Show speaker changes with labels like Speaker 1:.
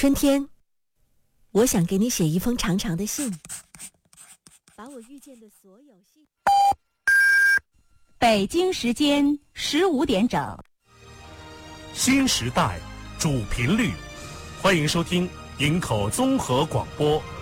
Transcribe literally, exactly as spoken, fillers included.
Speaker 1: 春天，我想给你写一封长长的信，把我遇见的所有幸。
Speaker 2: 北京时间十五点整，
Speaker 3: 新时代主频率，欢迎收听营口综合广播